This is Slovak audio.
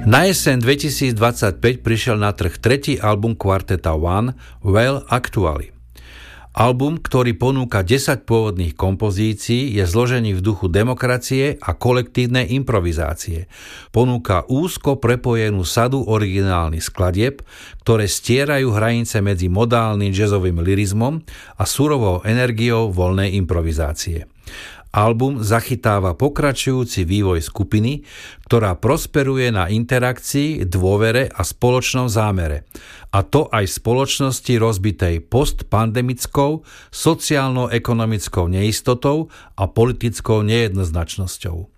Na jeseň 2025 prišiel na trh tretí album kvarteta One, Well Actually. Album, ktorý ponúka 10 pôvodných kompozícií, je zložený v duchu demokracie a kolektívnej improvizácie. Ponúka úzko prepojenú sadu originálnych skladieb, ktoré stierajú hranice medzi modálnym jazzovým lirizmom a surovou energiou voľnej improvizácie. Album zachytáva pokračujúci vývoj skupiny, ktorá prosperuje na interakcii, dôvere a spoločnom zámere. A to aj v spoločnosti rozbitej postpandemickou, sociálno-ekonomickou neistotou a politickou nejednoznačnosťou.